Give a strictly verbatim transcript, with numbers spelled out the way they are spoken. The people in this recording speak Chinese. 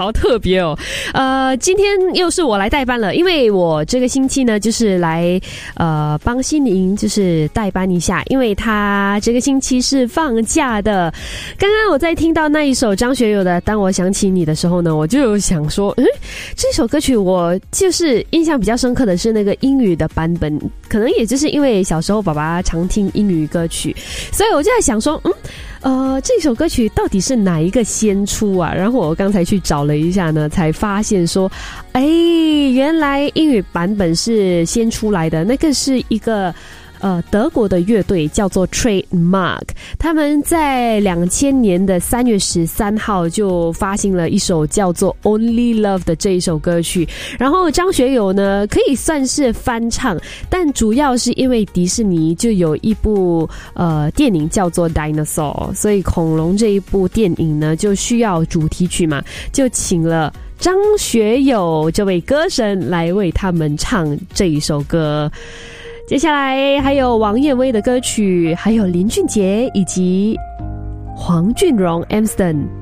好特别哦。呃，今天又是我来代班了，因为我这个星期呢就是来呃帮心灵就是代班一下，因为他这个星期是放假的。刚刚我在听到那一首张学友的《当我想起你》的时候呢，我就有想说，嗯，这首歌曲我就是印象比较深刻的是那个英语的版本，可能也就是因为小时候爸爸常听英语歌曲，所以我就在想说，嗯。呃，这首歌曲到底是哪一个先出啊？然后我刚才去找了一下呢，才发现说，哎，原来英语版本是先出来的，那个是一个呃德国的乐队叫做 Trademark， 他们在两千年的三月十三号就发行了一首叫做 Only Love 的这一首歌曲，然后张学友呢可以算是翻唱，但主要是因为迪士尼就有一部呃电影叫做 Dinosaur， 所以恐龙这一部电影呢就需要主题曲嘛，就请了张学友这位歌神来为他们唱这一首歌。接下来还有王燕威的歌曲，还有林俊杰以及黄俊荣 Amston。